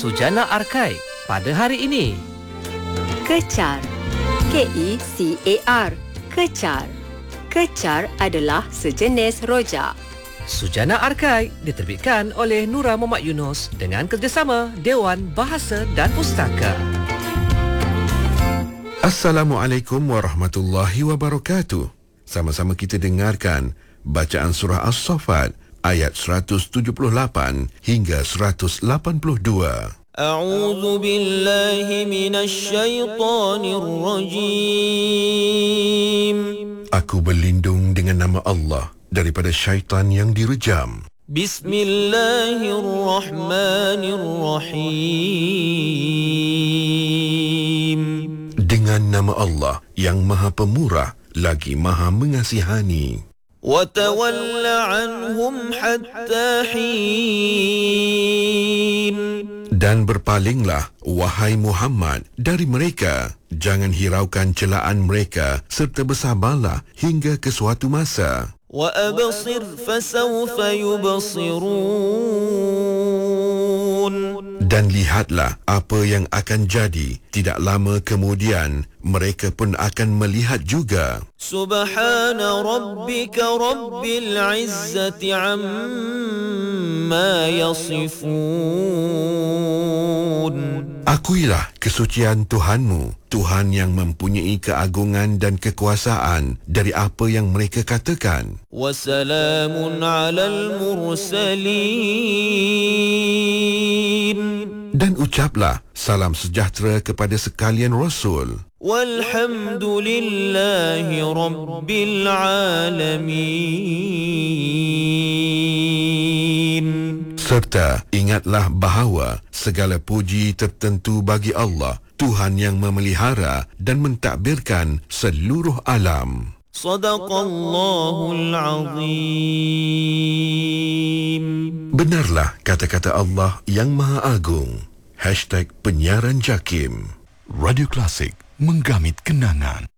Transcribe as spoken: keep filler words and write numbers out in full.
Sujana Arkai pada hari ini. Kecar. K E C A R. Kecar. Kecar adalah sejenis rojak. Sujana Arkai diterbitkan oleh Nura Muhammad Yunus dengan kerjasama Dewan Bahasa dan Pustaka. Assalamualaikum warahmatullahi wabarakatuh. Sama-sama kita dengarkan bacaan surah As-Saffat ayat seratus tujuh puluh lapan hingga seratus lapan puluh dua. A'udzu billahi minasy syaithanir rajim. Aku berlindung dengan nama Allah daripada syaitan yang direjam. Bismillahirrahmanirrahim. Dengan nama Allah yang Maha Pemurah lagi Maha Mengasihani. Wa tawalla anhum hatta hin. Dan berpalinglah wahai Muhammad dari mereka, jangan hiraukan celaan mereka serta bersabarlah hingga ke suatu masa. Wa absir fasawfa yubsirun. Dan lihatlah apa yang akan jadi, tidak lama kemudian mereka pun akan melihat juga. Subhana rabbika rabbil izzati amma yasifun. Akuilah kesucian Tuhanmu, Tuhan yang mempunyai keagungan dan kekuasaan dari apa yang mereka katakan. Wassalamun alal mursalin. Dan ucaplah salam sejahtera kepada sekalian Rasul. Walhamdulillahi rabbil alamin. Serta ingatlah bahawa segala puji tertentu bagi Allah, Tuhan yang memelihara dan mentadbirkan seluruh alam. Sadaqallahul azim. Benarlah kata-kata Allah yang Maha Agung. Hashtag Penyiaran Jakim. Radio Klasik, menggamit kenangan.